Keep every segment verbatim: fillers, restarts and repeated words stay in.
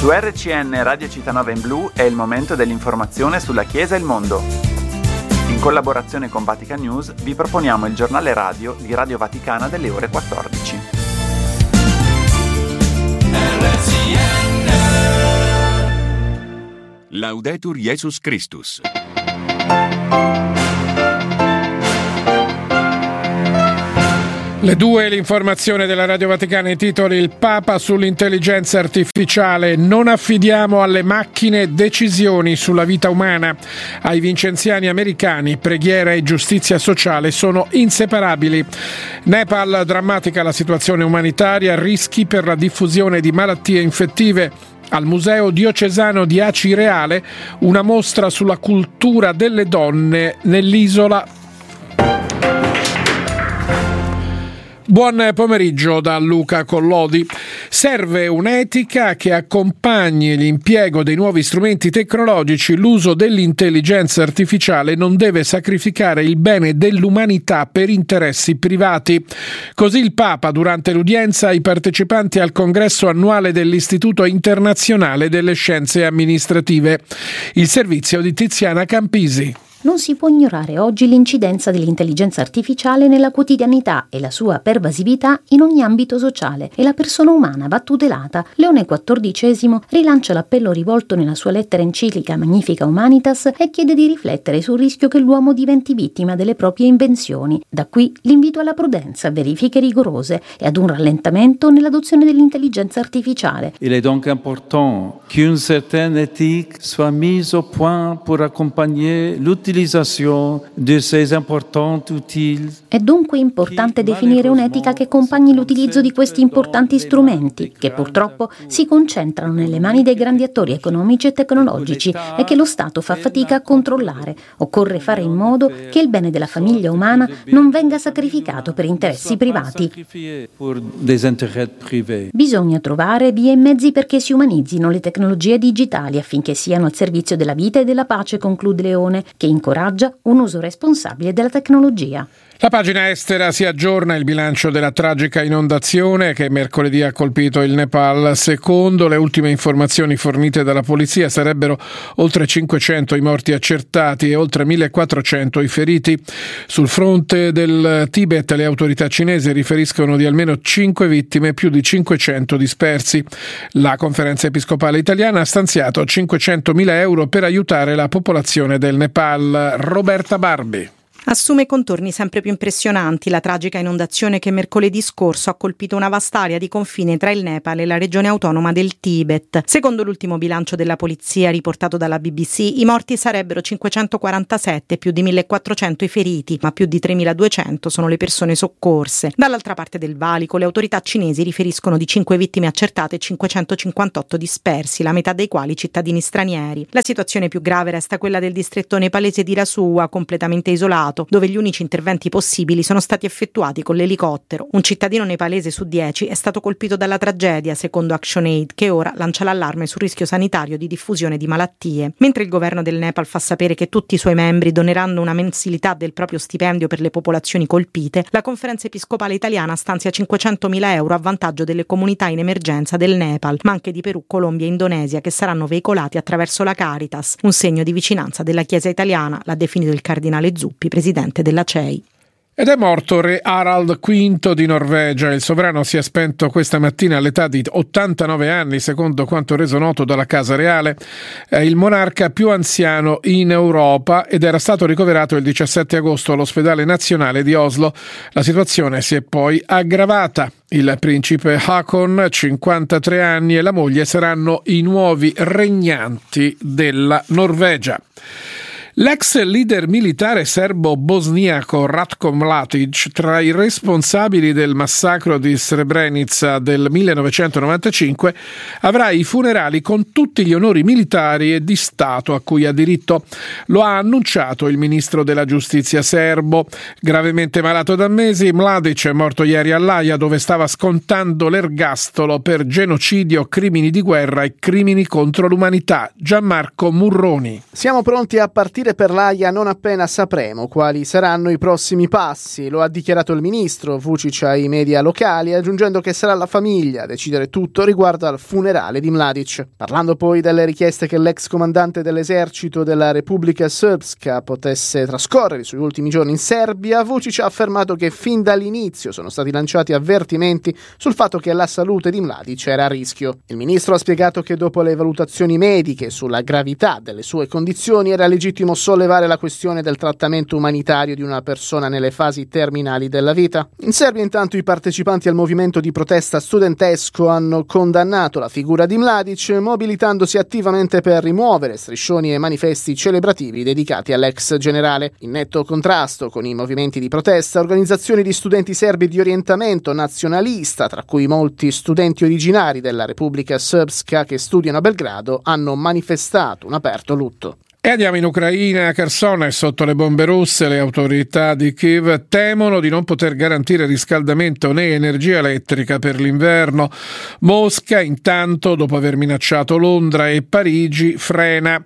Su R C N Radio Città in Blu è il momento dell'informazione sulla Chiesa e il mondo. In collaborazione con Vatican News vi proponiamo il giornale radio di Radio Vaticana delle ore quattordici. R C N Laudetur Jesus Christus. Le due, l'informazione della Radio Vaticana, i titoli: il Papa sull'intelligenza artificiale, non affidiamo alle macchine decisioni sulla vita umana. Ai vincenziani americani, preghiera e giustizia sociale sono inseparabili. Nepal, drammatica la situazione umanitaria, rischi per la diffusione di malattie infettive. Al Museo Diocesano di Acireale, una mostra sulla cultura delle donne nell'isola. Buon pomeriggio da Luca Collodi. Serve un'etica che accompagni l'impiego dei nuovi strumenti tecnologici. L'uso dell'intelligenza artificiale non deve sacrificare il bene dell'umanità per interessi privati. Così il Papa durante l'udienza ai partecipanti al congresso annuale dell'Istituto Internazionale delle Scienze Amministrative. Il servizio di Tiziana Campisi. Non si può ignorare oggi l'incidenza dell'intelligenza artificiale nella quotidianità e la sua pervasività in ogni ambito sociale, e la persona umana va tutelata. Leone quattordicesimo rilancia l'appello rivolto nella sua lettera enciclica Magnifica Humanitas e chiede di riflettere sul rischio che l'uomo diventi vittima delle proprie invenzioni. Da qui l'invito alla prudenza, verifiche rigorose e ad un rallentamento nell'adozione dell'intelligenza artificiale. Il est donc important qu'une certaine éthique soit mise au point pour accompagner l'utilisation de ces importants outils. È dunque importante definire un'etica che accompagni l'utilizzo di questi importanti strumenti, che purtroppo si concentrano nelle mani dei grandi attori economici e tecnologici e che lo Stato fa fatica a controllare. Occorre fare in modo che il bene della famiglia umana non venga sacrificato per interessi privati. Bisogna trovare vie e mezzi perché si umanizzino le tecnologie digitali affinché siano al servizio della vita e della pace, conclude Leone, che incoraggia un uso responsabile della tecnologia. La pagina estera si aggiorna il bilancio della tragica inondazione che mercoledì ha colpito il Nepal. Secondo le ultime informazioni fornite dalla polizia sarebbero oltre cinquecento i morti accertati e oltre millequattrocento i feriti. Sul fronte del Tibet le autorità cinesi riferiscono di almeno cinque vittime e più di cinquecento dispersi. La Conferenza Episcopale Italiana ha stanziato cinquecentomila euro per aiutare la popolazione del Nepal. Roberta Barbi. Assume contorni sempre più impressionanti la tragica inondazione che mercoledì scorso ha colpito una vasta area di confine tra il Nepal e la regione autonoma del Tibet. Secondo l'ultimo bilancio della polizia riportato dalla B B C, i morti sarebbero cinquecentoquarantasette, più di millequattrocento i feriti, ma più di tremiladuecento sono le persone soccorse. Dall'altra parte del valico le autorità cinesi riferiscono di cinque vittime accertate e cinquecentocinquantotto dispersi, la metà dei quali cittadini stranieri. La situazione più grave resta quella del distretto nepalese di Rasua, completamente isolato, dove gli unici interventi possibili sono stati effettuati con l'elicottero. Un cittadino nepalese su dieci è stato colpito dalla tragedia, secondo ActionAid, che ora lancia l'allarme sul rischio sanitario di diffusione di malattie. Mentre il governo del Nepal fa sapere che tutti i suoi membri doneranno una mensilità del proprio stipendio per le popolazioni colpite, la Conferenza Episcopale Italiana stanzia cinquecentomila euro a vantaggio delle comunità in emergenza del Nepal, ma anche di Perù, Colombia e Indonesia, che saranno veicolati attraverso la Caritas, un segno di vicinanza della Chiesa italiana, l'ha definito il cardinale Zuppi, presidente della C E I. Ed è morto re Harald quinto di Norvegia. Il sovrano si è spento questa mattina all'età di ottantanove anni, secondo quanto reso noto dalla Casa Reale. È il monarca più anziano in Europa ed era stato ricoverato il diciassette agosto all'ospedale nazionale di Oslo. La situazione si è poi aggravata. Il principe Haakon, cinquantatré anni, e la moglie saranno i nuovi regnanti della Norvegia. L'ex leader militare serbo-bosniaco Ratko Mladic, tra i responsabili del massacro di Srebrenica del millenovecentonovantacinque, avrà i funerali con tutti gli onori militari e di Stato a cui ha diritto. Lo ha annunciato il ministro della giustizia serbo. Gravemente malato da mesi, Mladic è morto ieri all'Aia, dove stava scontando l'ergastolo per genocidio, crimini di guerra e crimini contro l'umanità. Gianmarco Murroni. Siamo pronti a partire partire per l'Aia non appena sapremo quali saranno i prossimi passi. Lo ha dichiarato il ministro Vučić ai media locali, aggiungendo che sarà la famiglia a decidere tutto riguardo al funerale di Mladić. Parlando poi delle richieste che l'ex comandante dell'esercito della Repubblica Srpska potesse trascorrere i suoi ultimi giorni in Serbia, Vučić ha affermato che fin dall'inizio sono stati lanciati avvertimenti sul fatto che la salute di Mladić era a rischio. Il ministro ha spiegato che dopo le valutazioni mediche sulla gravità delle sue condizioni era legittimo sollevare la questione del trattamento umanitario di una persona nelle fasi terminali della vita. In Serbia intanto i partecipanti al movimento di protesta studentesco hanno condannato la figura di Mladić, mobilitandosi attivamente per rimuovere striscioni e manifesti celebrativi dedicati all'ex generale. In netto contrasto con i movimenti di protesta, organizzazioni di studenti serbi di orientamento nazionalista, tra cui molti studenti originari della Repubblica Srpska che studiano a Belgrado, hanno manifestato un aperto lutto. E andiamo in Ucraina. Kherson è sotto le bombe russe. Le autorità di Kiev temono di non poter garantire riscaldamento né energia elettrica per l'inverno. Mosca, intanto, dopo aver minacciato Londra e Parigi, frena.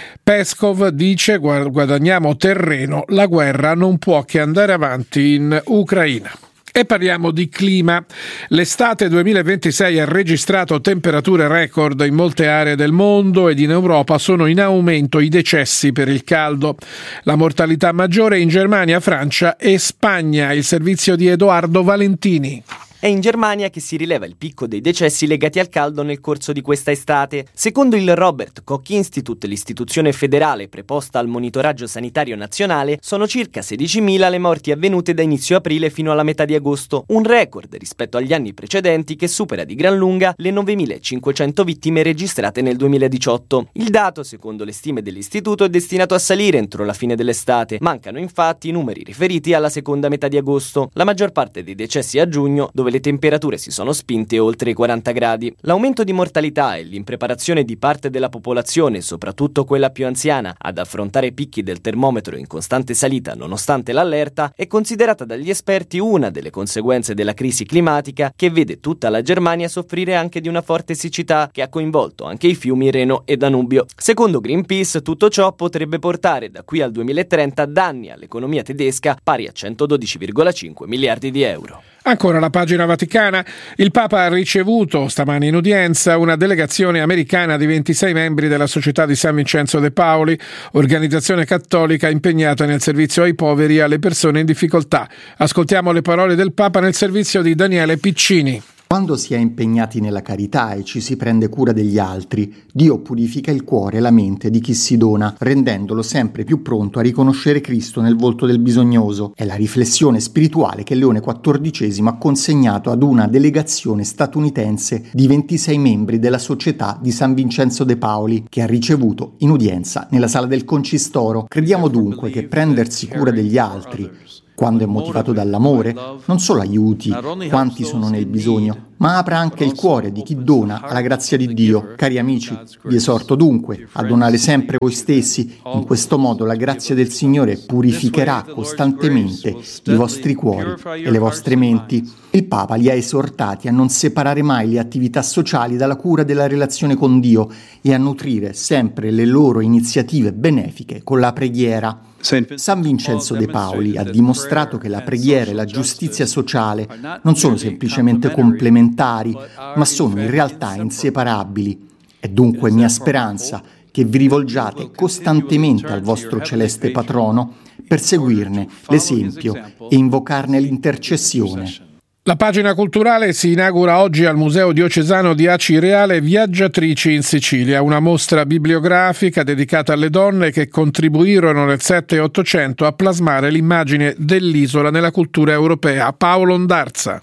Peskov dice: guadagniamo terreno, la guerra non può che andare avanti in Ucraina. E parliamo di clima. L'estate duemilaventisei ha registrato temperature record in molte aree del mondo ed in Europa sono in aumento i decessi per il caldo. La mortalità maggiore è in Germania, Francia e Spagna. Il servizio di Edoardo Valentini. È in Germania che si rileva il picco dei decessi legati al caldo nel corso di questa estate. Secondo il Robert Koch Institute, l'istituzione federale preposta al monitoraggio sanitario nazionale, sono circa sedicimila le morti avvenute da inizio aprile fino alla metà di agosto, un record rispetto agli anni precedenti che supera di gran lunga le novemilacinquecento vittime registrate nel duemiladiciotto. Il dato, secondo le stime dell'istituto, è destinato a salire entro la fine dell'estate. Mancano infatti i numeri riferiti alla seconda metà di agosto. La maggior parte dei decessi a giugno, dove le temperature si sono spinte oltre i quaranta gradi. L'aumento di mortalità e l'impreparazione di parte della popolazione, soprattutto quella più anziana, ad affrontare picchi del termometro in costante salita nonostante l'allerta, è considerata dagli esperti una delle conseguenze della crisi climatica che vede tutta la Germania soffrire anche di una forte siccità che ha coinvolto anche i fiumi Reno e Danubio. Secondo Greenpeace, tutto ciò potrebbe portare da qui al duemilatrenta danni all'economia tedesca pari a centododici virgola cinque miliardi di euro. Ancora la pagina vaticana. Il Papa ha ricevuto stamani in udienza una delegazione americana di ventisei membri della Società di San Vincenzo de Paoli, organizzazione cattolica impegnata nel servizio ai poveri e alle persone in difficoltà. Ascoltiamo le parole del Papa nel servizio di Daniele Piccini. Quando si è impegnati nella carità e ci si prende cura degli altri, Dio purifica il cuore e la mente di chi si dona, rendendolo sempre più pronto a riconoscere Cristo nel volto del bisognoso. È la riflessione spirituale che Leone quattordicesimo ha consegnato ad una delegazione statunitense di ventisei membri della Società di San Vincenzo de Paoli, che ha ricevuto in udienza nella sala del Concistoro. Crediamo dunque che prendersi cura degli altri, quando è motivato dall'amore, non solo aiuti quanti sono nel bisogno, ma apra anche il cuore di chi dona alla grazia di Dio. Cari amici, vi esorto dunque a donare sempre voi stessi. In questo modo la grazia del Signore purificherà costantemente i vostri cuori e le vostre menti. Il Papa li ha esortati a non separare mai le attività sociali dalla cura della relazione con Dio e a nutrire sempre le loro iniziative benefiche con la preghiera. San Vincenzo de Paoli ha dimostrato che la preghiera e la giustizia sociale non sono semplicemente complementari, ma sono in realtà inseparabili. È dunque mia speranza che vi rivolgiate costantemente al vostro celeste patrono per seguirne l'esempio e invocarne l'intercessione. La pagina culturale si inaugura oggi al Museo Diocesano di Acireale Viaggiatrici in Sicilia, una mostra bibliografica dedicata alle donne che contribuirono nel sette e ottocento a plasmare l'immagine dell'isola nella cultura europea. Paolo Ondarza.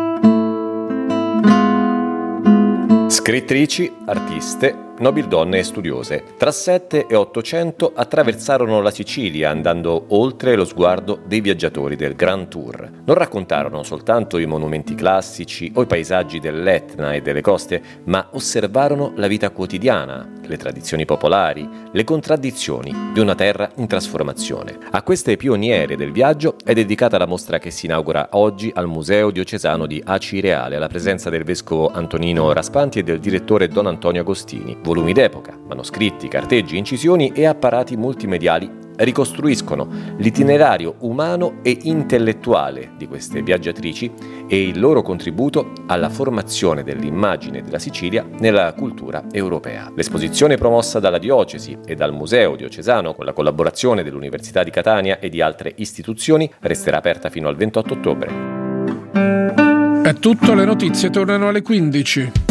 Scrittrici, artiste, nobildonne e studiose. Tra sette e ottocento attraversarono la Sicilia andando oltre lo sguardo dei viaggiatori del Grand Tour. Non raccontarono soltanto i monumenti classici o i paesaggi dell'Etna e delle coste, ma osservarono la vita quotidiana, le tradizioni popolari, le contraddizioni di una terra in trasformazione. A queste pioniere del viaggio è dedicata la mostra che si inaugura oggi al Museo Diocesano di Acireale, alla presenza del vescovo Antonino Raspanti e del direttore Don Antonio Agostini. Volumi d'epoca, manoscritti, carteggi, incisioni e apparati multimediali ricostruiscono l'itinerario umano e intellettuale di queste viaggiatrici e il loro contributo alla formazione dell'immagine della Sicilia nella cultura europea. L'esposizione promossa dalla diocesi e dal Museo diocesano con la collaborazione dell'Università di Catania e di altre istituzioni resterà aperta fino al ventotto ottobre. È tutto, le notizie tornano alle quindici.